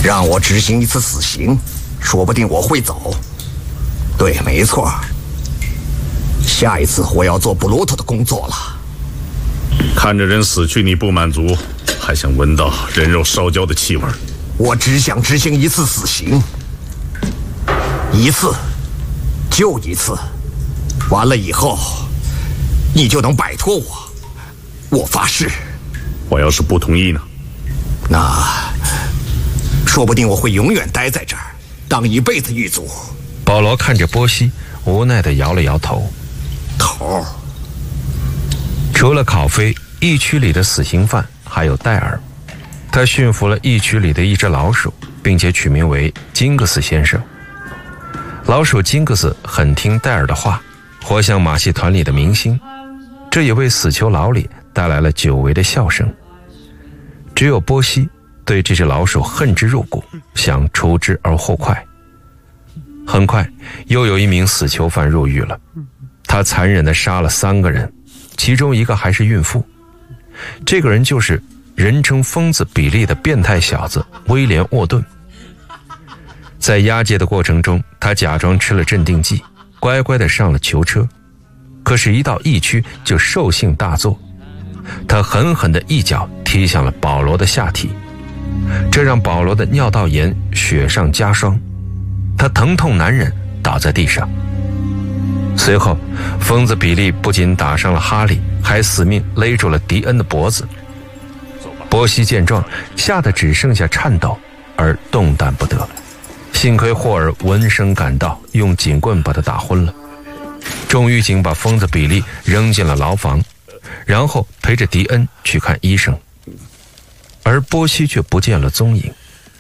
让我执行一次死刑，说不定我会走。对，没错。下一次我要做布鲁托的工作了。 看着人死去你不满足，还想闻到人肉烧焦的气味。 我只想执行一次死刑，一次，就一次。完了以后，你就能摆脱我。我发誓。 我要是不同意呢？ 那说不定我会永远待在这儿，当一辈子狱卒。 保罗看着波西，无奈地摇了摇头。 头。 除了考菲，疫区里的死刑犯还有戴尔。他驯服了疫区里的一只老鼠，并且取名为金格斯先生。老鼠金格斯很听戴尔的话，活像马戏团里的明星，这也为死囚牢里带来了久违的笑声。只有波西对这只老鼠恨之入骨，想除之而后快。很快又有一名死囚犯入狱了，他残忍地杀了3个人，其中一个还是孕妇。这个人就是人称疯子比利的变态小子威廉·沃顿。在押解的过程中，他假装吃了镇定剂，乖乖地上了囚车。可是一到疫区就兽性大作，他狠狠地一脚踢向了保罗的下体，这让保罗的尿道炎雪上加霜，他疼痛难忍，倒在地上。随后疯子比利不仅打伤了哈利，还死命勒住了迪恩的脖子。波西见状，吓得只剩下颤抖而动弹不得。幸亏霍尔闻声赶到，用警棍把他打昏了。众狱警把疯子比利扔进了牢房，然后陪着迪恩去看医生，而波西却不见了踪影。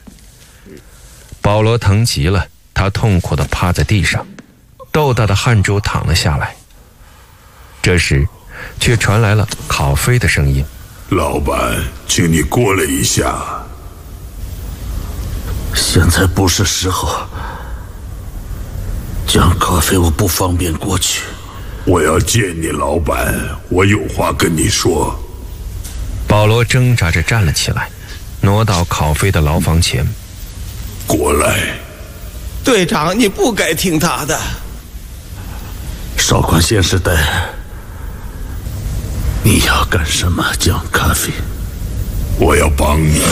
保罗疼极了，他痛苦地趴在地上，豆大的汗珠淌了下来。这时却传来了考菲的声音： 老板，请你过来一下。 现在不是时候，讲咖啡我不方便过去。 我要见你，老板，我有话跟你说。 保罗挣扎着站了起来，挪到考菲的牢房前。 过来。 队长，你不该听他的。 少管闲事戴尔，你要干什么，讲咖啡？ 我要帮你。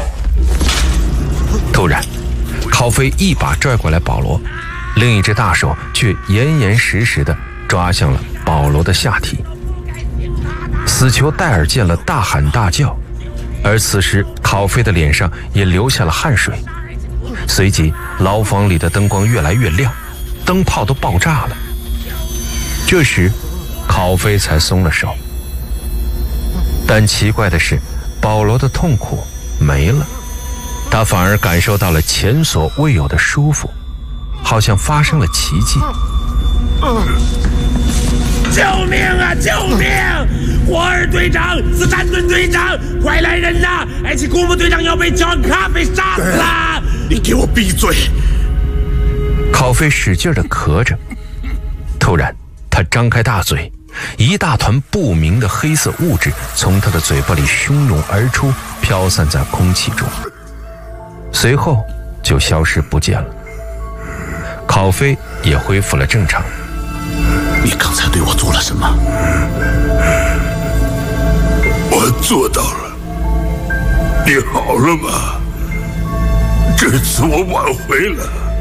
突然考菲一把拽过来保罗，另一只大手却严严实实地抓向了保罗的下体。死囚戴尔见了大喊大叫，而此时考菲的脸上也流下了汗水。随即牢房里的灯光越来越亮，灯泡都爆炸了。这时考菲才松了手，但奇怪的是，保罗的痛苦没了，他反而感受到了前所未有的舒服，好像发生了奇迹。 救命啊！救命！霍尔队长，斯坦顿队长，快来人呐！埃奇古姆队长要被乔恩咖啡杀死了！ 你给我闭嘴！ 考菲使劲地咳着，突然他张开大嘴，一大团不明的黑色物质从他的嘴巴里汹涌而出，飘散在空气中，随后就消失不见了。考菲也恢复了正常。 你刚才对我做了什么？ 我做到了。你好了吗？这次我挽回了。